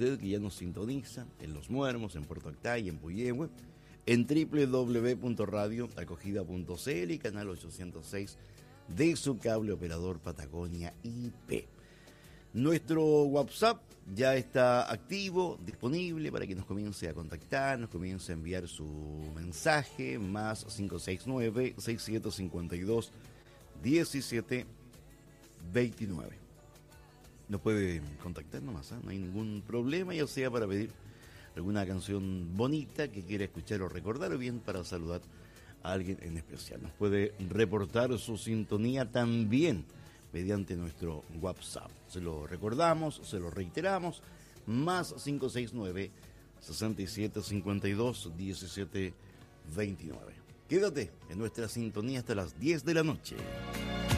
usted que ya nos sintoniza en Los Muermos, en Puerto Octay, en Puyehue, en www.radioacogida.cl y canal 806 de su cable operador Patagonia IP. Nuestro WhatsApp ya está activo, disponible para que nos comience a contactar, nos comience a enviar su mensaje, más 569-6752-1729. Nos puede contactar nomás, no hay ningún problema, ya sea para pedir alguna canción bonita que quiera escuchar o recordar, o bien para saludar a alguien en especial. Nos puede reportar su sintonía también mediante nuestro WhatsApp. Se lo recordamos, se lo reiteramos, más 569-6752-1729. Quédate en nuestra sintonía hasta las 10 de la noche.